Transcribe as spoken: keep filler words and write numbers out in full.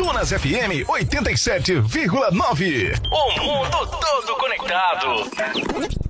Dunas F M oitenta e sete vírgula nove. O mundo todo conectado.